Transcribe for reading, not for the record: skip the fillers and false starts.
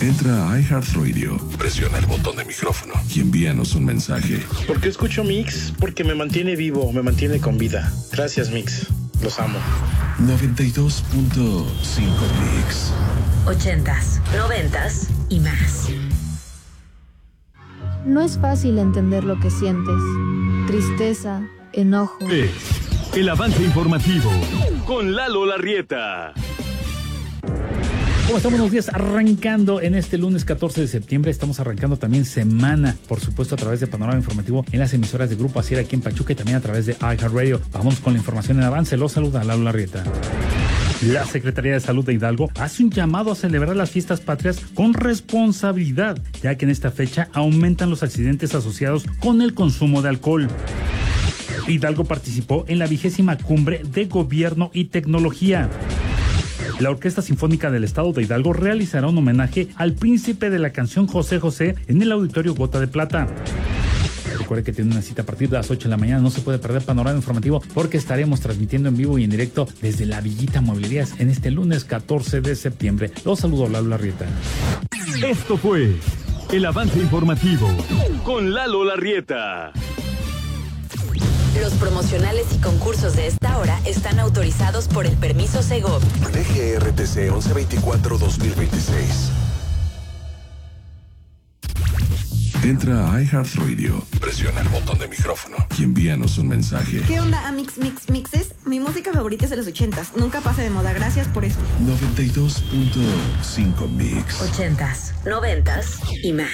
Entra a iHeartRadio, presiona el botón de micrófono y envíanos un mensaje. ¿Por qué escucho Mix? Porque me mantiene vivo, me mantiene con vida. Gracias, Mix. Los amo. 92.5 Mix. 80s, 90s y más. No es fácil entender lo que sientes. Tristeza, enojo. El avance informativo con Lalo Larrieta. ¿Cómo estamos? Buenos días, arrancando en este lunes 14 de septiembre, estamos arrancando también semana, por supuesto a través de Panorama Informativo en las emisoras de Grupo Asier aquí en Pachuca y también a través de iHeartRadio. Vamos con la información en avance, los saluda Lalo Larrieta. La Secretaría de Salud de Hidalgo hace un llamado a celebrar las fiestas patrias con responsabilidad, ya que en esta fecha aumentan los accidentes asociados con el consumo de alcohol. Hidalgo participó en la 20ª Cumbre de Gobierno y Tecnología. La Orquesta Sinfónica del Estado de Hidalgo realizará un homenaje al príncipe de la canción José José en el Auditorio Gota de Plata. Recuerde que tiene una cita a partir de las 8 de la mañana, no se puede perder Panorama Informativo porque estaremos transmitiendo en vivo y en directo desde la Villita Mueblerías en este lunes 14 de septiembre. Los saludo, Lalo Larrieta. Esto fue el avance informativo con Lalo Larrieta. Los promocionales y concursos de esta hora están autorizados por el permiso Segov. DGRTC 1124-2026. Entra a iHeartRadio, presiona el botón de micrófono y envíanos un mensaje. ¿Qué onda, Mixes? Mi música favorita es de los 80s. Nunca pasa de moda. Gracias por eso. 92.5 Mix. 80s, 90s y más.